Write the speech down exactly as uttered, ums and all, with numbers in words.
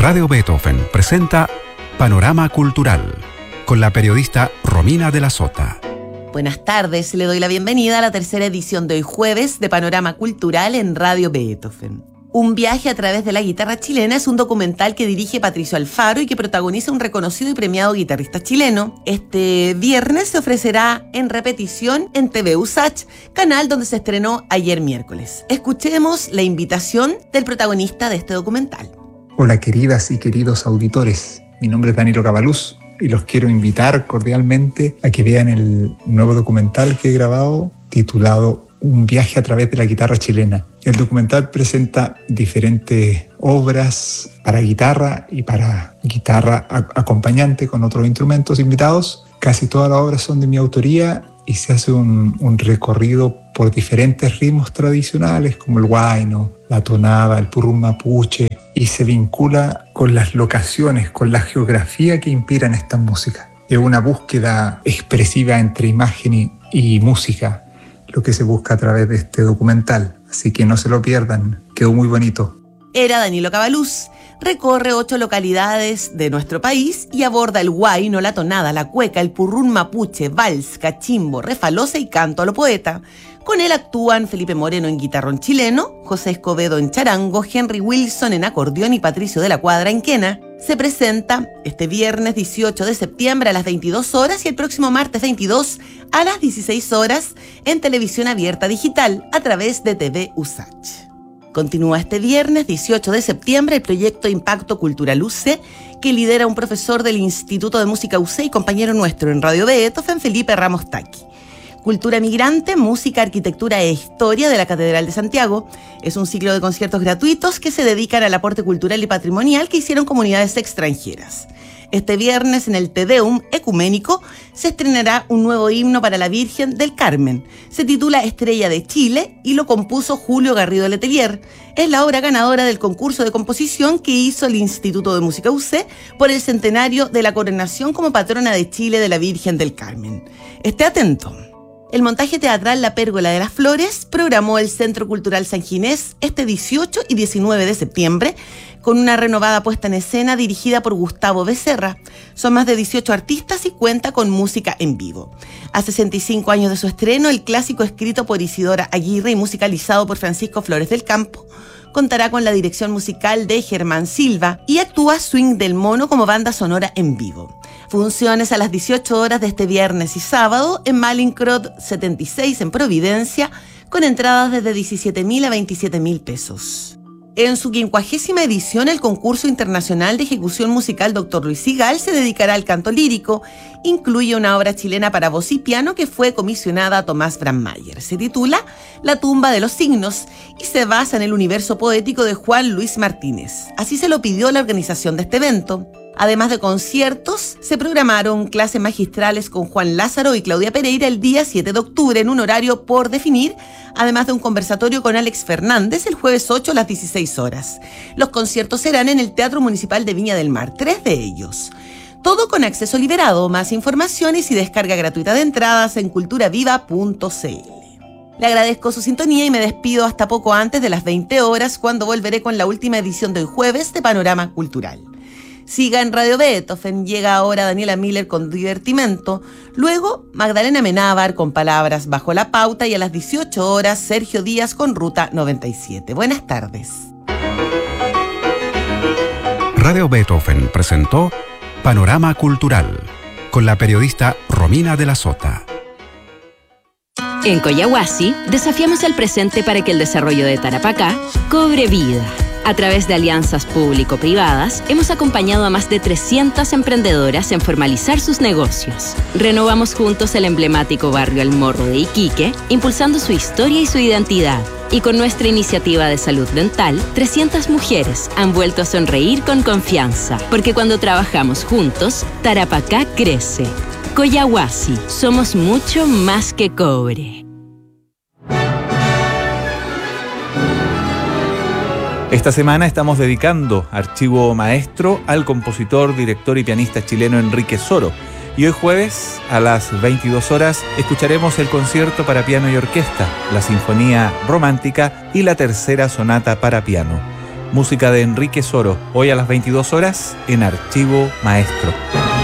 Radio Beethoven presenta Panorama Cultural con la periodista Romina de la Sota. Buenas tardes, le doy la bienvenida a la tercera edición de hoy jueves de Panorama Cultural en Radio Beethoven. Un viaje a través de la guitarra chilena es un documental que dirige Patricio Alfaro y que protagoniza un reconocido y premiado guitarrista chileno. Este viernes se ofrecerá en repetición en T V USACH, canal donde se estrenó ayer miércoles. Escuchemos la invitación del protagonista de este documental. Hola queridas y queridos auditores, mi nombre es Danilo Cabaluz y los quiero invitar cordialmente a que vean el nuevo documental que he grabado titulado Un viaje a través de la guitarra chilena. El documental presenta diferentes obras para guitarra y para guitarra acompañante con otros instrumentos invitados. Casi todas las obras son de mi autoría y se hace un, un recorrido por diferentes ritmos tradicionales como el huayno, la tonada, el purrún mapuche, y se vincula con las locaciones, con la geografía que inspiran estas músicas. Es una búsqueda expresiva entre imagen y, y música, lo que se busca a través de este documental. Así que no se lo pierdan, quedó muy bonito. Era Danilo Cabaluz. Recorre ocho localidades de nuestro país y aborda el huayno, la tonada, la cueca, el purrún mapuche, vals, cachimbo, refalosa y canto a lo poeta. Con él actúan Felipe Moreno en guitarrón chileno, José Escobedo en charango, Henry Wilson en acordeón y Patricio de la Cuadra en quena. Se presenta este viernes dieciocho de septiembre a las veintidós horas y el próximo martes veintidós a las dieciséis horas en televisión abierta digital a través de T V USACH. Continúa este viernes dieciocho de septiembre el proyecto Impacto Cultural U C, que lidera un profesor del Instituto de Música U C y compañero nuestro en Radio Beethoven, Felipe Ramos Taqui. Cultura Migrante, Música, Arquitectura e Historia de la Catedral de Santiago. Es un ciclo de conciertos gratuitos que se dedican al aporte cultural y patrimonial que hicieron comunidades extranjeras. Este viernes en el Te Deum Ecuménico se estrenará un nuevo himno para la Virgen del Carmen. Se titula Estrella de Chile y lo compuso Julio Garrido Letelier. Es la obra ganadora del concurso de composición que hizo el Instituto de Música U C por el centenario de la coronación como patrona de Chile de la Virgen del Carmen. Esté atento. El montaje teatral La Pérgola de las Flores programó el Centro Cultural San Ginés este dieciocho y diecinueve de septiembre con una renovada puesta en escena dirigida por Gustavo Becerra. Son más de dieciocho artistas y cuenta con música en vivo. A sesenta y cinco años de su estreno, el clásico escrito por Isidora Aguirre y musicalizado por Francisco Flores del Campo contará con la dirección musical de Germán Silva y actúa Swing del Mono como banda sonora en vivo. Funciones a las dieciocho horas de este viernes y sábado en Malincrot setenta y seis en Providencia, con entradas desde diecisiete mil a veintisiete mil pesos. En su quincuagésima edición, el concurso internacional de ejecución musical doctor Luis Sigal se dedicará al canto lírico. Incluye una obra chilena para voz y piano que fue comisionada a Tomás Brandmeier. Se titula La tumba de los signos y se basa en el universo poético de Juan Luis Martínez. Así se lo pidió la organización de este evento. Además de conciertos, se programaron clases magistrales con Juan Lázaro y Claudia Pereira el día siete de octubre en un horario por definir, además de un conversatorio con Alex Fernández el jueves ocho a las dieciséis horas. Los conciertos serán en el Teatro Municipal de Viña del Mar, tres de ellos. Todo con acceso liberado. Más informaciones y descarga gratuita de entradas en cultura viva punto c l. Le agradezco su sintonía y me despido hasta poco antes de las veinte horas, cuando volveré con la última edición del jueves de Panorama Cultural. Siga en Radio Beethoven. Llega ahora Daniela Miller con Divertimento. Luego, Magdalena Menábar con Palabras bajo la pauta y a las dieciocho horas, Sergio Díaz con Ruta noventa y siete. Buenas tardes. Radio Beethoven presentó Panorama Cultural con la periodista Romina de la Sota. En Collahuasi desafiamos el presente para que el desarrollo de Tarapacá cobre vida. A través de alianzas público-privadas, hemos acompañado a más de trescientas emprendedoras en formalizar sus negocios. Renovamos juntos el emblemático barrio El Morro de Iquique, impulsando su historia y su identidad. Y con nuestra iniciativa de salud dental, trescientas mujeres han vuelto a sonreír con confianza. Porque cuando trabajamos juntos, Tarapacá crece. Collahuasi, somos mucho más que cobre. Esta semana estamos dedicando Archivo Maestro al compositor, director y pianista chileno Enrique Soro. Y hoy jueves, a las veintidós horas, escucharemos el concierto para piano y orquesta, la Sinfonía Romántica y la tercera sonata para piano. música de Enrique Soro, hoy a las veintidós horas en Archivo Maestro.